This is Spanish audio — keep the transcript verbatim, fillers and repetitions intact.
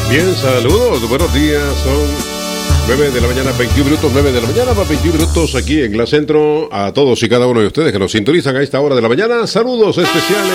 Bien, saludos, buenos días, son nueve de la mañana, veintiún minutos, nueve de la mañana, más veintiún minutos aquí en Glass Centro. A todos y cada uno de ustedes que nos sintonizan a esta hora de la mañana, saludos especiales